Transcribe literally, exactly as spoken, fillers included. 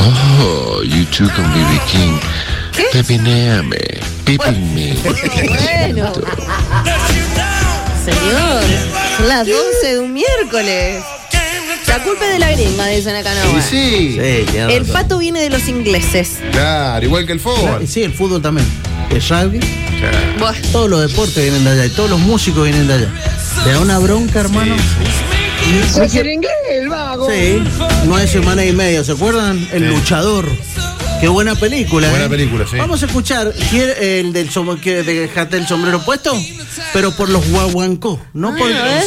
Oh, you two con B B King. ¿Qué? Pepineame, pipinme. Bueno. Señor, son las doce de un miércoles. La culpa es de la gringa, dicen acá, no. Y sí. Sí, tiene El razón. pato viene de los ingleses. Claro, igual que el fútbol. Claro, sí, el fútbol también. El rugby. Claro. Buah. Todos los deportes vienen de allá y todos los músicos vienen de allá. Te da una bronca, hermano. Sí, No quiero- Sí, nueve semanas y media, ¿se acuerdan? El Sí. luchador. Qué buena película. Buena ¿eh? película, sí. Vamos a escuchar ¿quiere el del som- que dejate el sombrero puesto, pero por los guaguancó, no por Ay, a ver.